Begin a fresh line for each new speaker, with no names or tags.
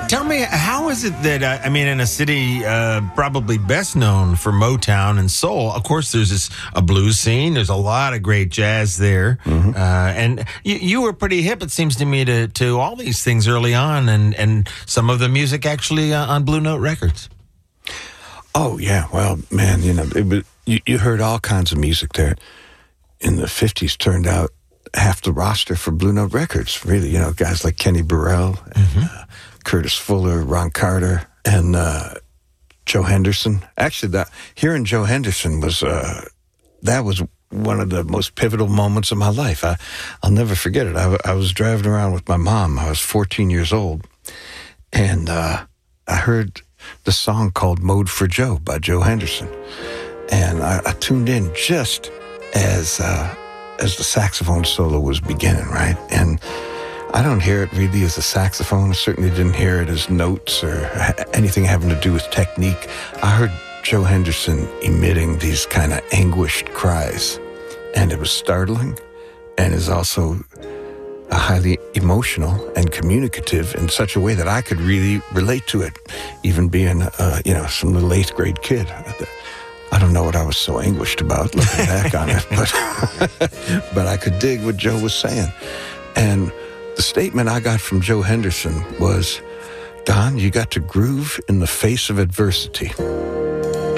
Tell me, how is it that, I mean, in a city probably best known for Motown and soul, of course, there's a blues scene. There's a lot of great jazz there.
Mm-hmm.
And you were pretty hip, it seems to me, to all these things early on, and some of the music actually on Blue Note Records.
Oh, yeah. Well, man, you heard all kinds of music there. In the 50s, turned out half the roster for Blue Note Records, really. Guys like Kenny Burrell and Curtis Fuller, Ron Carter, and Joe Henderson. Actually, hearing Joe Henderson was one of the most pivotal moments of my life. I'll never forget it. I was driving around with my mom. I was 14 years old, and I heard the song called "Mode for Joe" by Joe Henderson, and I tuned in just as the saxophone solo was beginning, right? And I don't hear it really as a saxophone. I certainly didn't hear it as notes or anything having to do with technique. I heard Joe Henderson emitting these kind of anguished cries, and it was startling, and is also highly emotional and communicative in such a way that I could really relate to it, even being some little 8th grade kid. I don't know what I was so anguished about looking back on it, but I could dig what Joe was saying. And the statement I got from Joe Henderson was, "Don, you got to groove in the face of adversity."